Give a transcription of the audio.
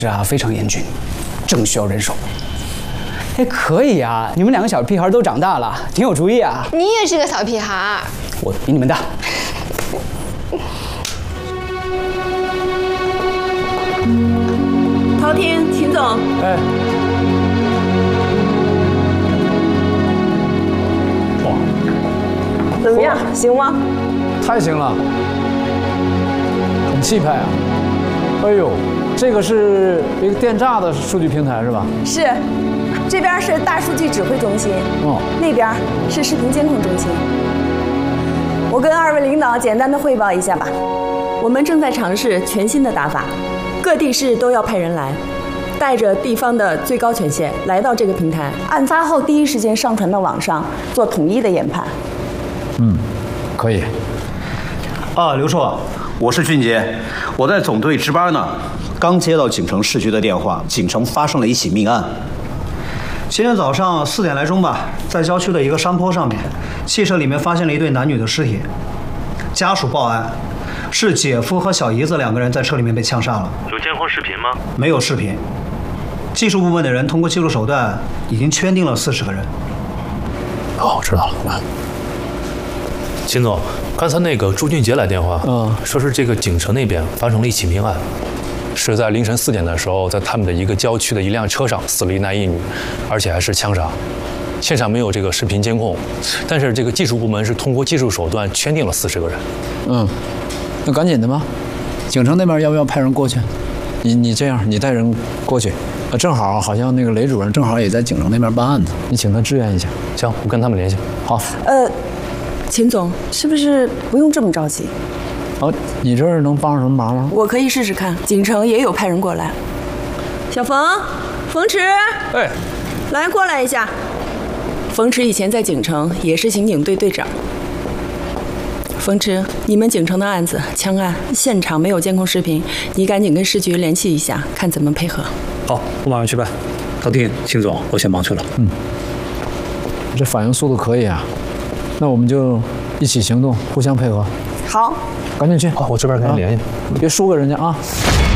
是啊，非常严峻，正需要人手。哎，可以啊，你们两个小屁孩都长大了，挺有主意啊。 你也是个小屁孩。 我比你们大。 陶婷，秦总。 哎。哇， 怎么样？行吗？ 太行了，很气派啊！哎呦，这个是一个电诈的数据平台是吧？ 是，这边是大数据指挥中心，那边是视频监控中心。我跟二位领导简单的汇报一下吧。我们正在尝试全新的打法，各地市都要派人来，带着地方的最高权限来到这个平台，案发后第一时间上传到网上，做统一的研判。 可以。 啊，刘硕，我是俊杰，我在总队值班呢，刚接到锦城市局的电话，锦城发生了一起命案。今天早上4点来钟吧，在郊区的一个山坡上面，汽车里面发现了一对男女的尸体，家属报案，是姐夫和小姨子2个人在车里面被枪杀了。 有监控视频吗？ 没有视频。技术部门的人通过技术手段已经圈定了40个人。 哦，知道了。 秦总，刚才那个朱俊杰来电话，说是这个锦城那边发生了一起命案，是在凌晨4点的时候，在他们的一个郊区的一辆车上死了1男1女，而且还是枪杀。现场没有这个视频监控，但是这个技术部门是通过技术手段圈定了40个人。 那赶紧的吧，锦城那边要不要派人过去？你这样，你带人过去，正好好像那个雷主任正好也在锦城那边办案子，你请他支援一下。 行，我跟他们联系。 好。 秦总，是不是不用这么着急？ 你这儿能帮上什么忙吗？ 我可以试试看，锦城也有派人过来。小冯，冯池， 哎， 来过来一下。冯池以前在锦城也是刑警队队长。冯池，你们锦城的案子枪案现场没有监控视频，你赶紧跟市局联系一下，看怎么配合。 好，我马上去办。陶婷、秦总，我先忙去了。 这反应速度可以啊。那我们就一起行动，互相配合。 好， 赶紧去。 好，我这边跟人联系。 别输给人家啊。